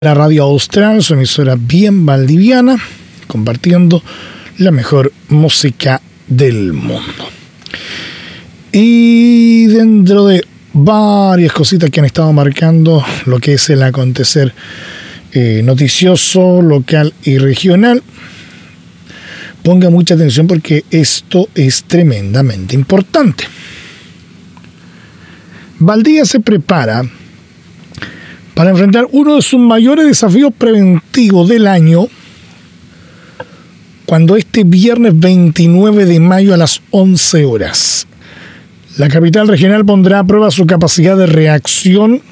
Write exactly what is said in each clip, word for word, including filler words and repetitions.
La Radio Austral, su emisora bien valdiviana, compartiendo la mejor música del mundo. Y dentro de varias cositas que han estado marcando lo que es el acontecer eh, noticioso, local y regional, ponga mucha atención porque esto es tremendamente importante. Valdivia se prepara para enfrentar uno de sus mayores desafíos preventivos del año, cuando este viernes veintinueve de mayo a las once horas, la capital regional pondrá a prueba su capacidad de reacción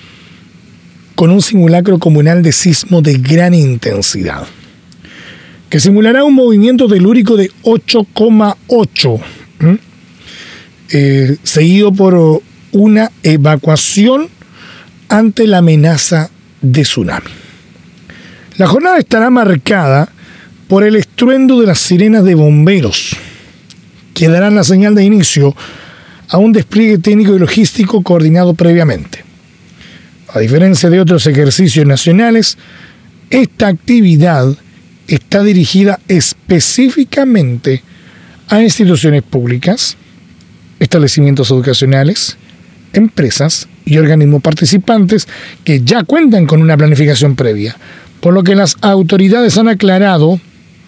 con un simulacro comunal de sismo de gran intensidad, que simulará un movimiento telúrico de ocho coma ocho, ¿eh? eh, seguido por una evacuación ante la amenaza de tsunami. La jornada estará marcada por el estruendo de las sirenas de bomberos, que darán la señal de inicio a un despliegue técnico y logístico coordinado previamente. A diferencia de otros ejercicios nacionales, esta actividad está dirigida específicamente a instituciones públicas, establecimientos educacionales, empresas y organismos participantes que ya cuentan con una planificación previa, por lo que las autoridades han aclarado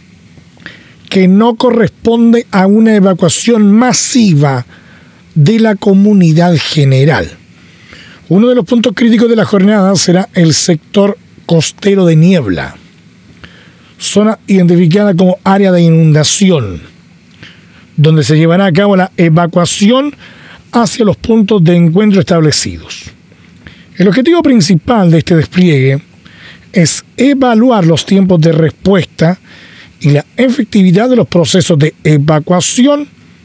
que no corresponde a una evacuación masiva de la comunidad general. Uno de los puntos críticos de la jornada será el sector costero de Niebla, zona identificada como área de inundación, donde se llevará a cabo la evacuación hacia los puntos de encuentro establecidos. El objetivo principal de este despliegue es evaluar los tiempos de respuesta y la efectividad de los procesos de evacuación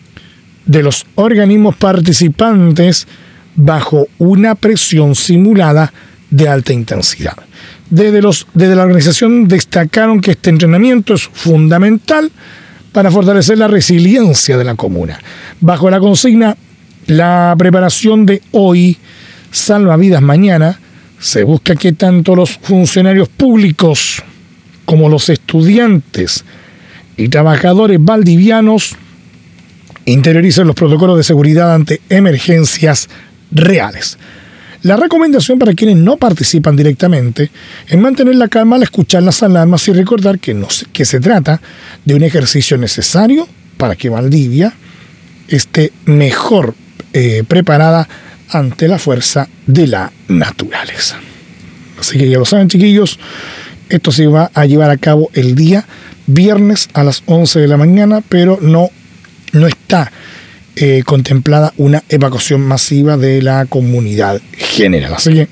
de los organismos participantes bajo una presión simulada de alta intensidad. Desde, los, desde la organización destacaron que este entrenamiento es fundamental para fortalecer la resiliencia de la comuna. Bajo la consigna "La preparación de hoy salva vidas mañana", se busca que tanto los funcionarios públicos como los estudiantes y trabajadores valdivianos interioricen los protocolos de seguridad ante emergencias reales. La recomendación para quienes no participan directamente es mantener la calma al escuchar las alarmas y recordar que, no, que se trata de un ejercicio necesario para que Valdivia esté mejor eh, preparada ante la fuerza de la naturaleza. Así que ya lo saben, chiquillos, esto se va a llevar a cabo el día viernes a las once de la mañana, pero no, no está eh, contemplada una evacuación masiva de la comunidad general. Así que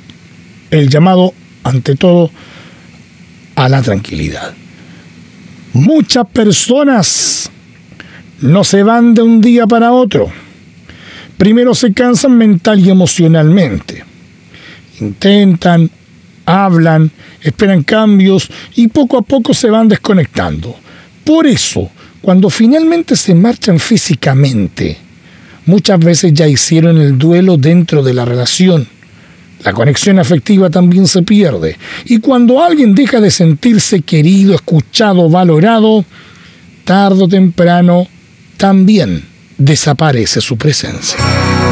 el llamado, ante todo, a la tranquilidad. Muchas personas no se van de un día para otro. Primero se cansan mental y emocionalmente. Intentan, hablan, esperan cambios y poco a poco se van desconectando. Por eso, cuando finalmente se marchan físicamente, muchas veces ya hicieron el duelo dentro de la relación. La conexión afectiva también se pierde. Y cuando alguien deja de sentirse querido, escuchado, valorado, tarde o temprano también desaparece su presencia.